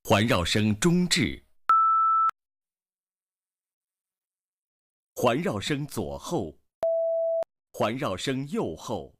环绕声中置，环绕声左后，环绕声右后。